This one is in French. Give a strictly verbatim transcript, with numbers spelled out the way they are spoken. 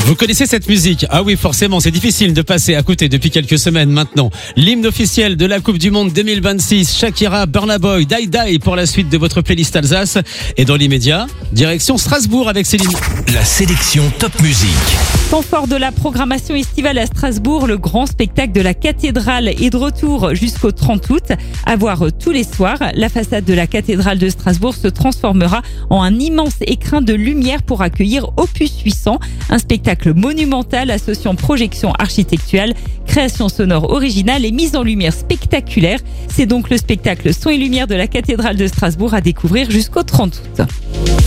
Vous connaissez cette musique? Ah oui, forcément, c'est difficile de passer à côté depuis quelques semaines maintenant. L'hymne officiel de la Coupe du Monde deux mille vingt-six, Shakira, Burna Boy, Die Die pour la suite de votre playlist Alsace. Et dans l'immédiat, direction Strasbourg avec Céline. La sélection Top Musique. Temps fort de la programmation estivale à Strasbourg, le grand spectacle de la cathédrale est de retour jusqu'au trente août. À voir tous les soirs, la façade de la cathédrale de Strasbourg se transformera en un immense écrin de lumière pour accueillir Opus huit cents, un spectacle monumental associant projection architecturale, création sonore originale et mise en lumière spectaculaire. C'est donc le spectacle Son et Lumière de la cathédrale de Strasbourg à découvrir jusqu'au trente août.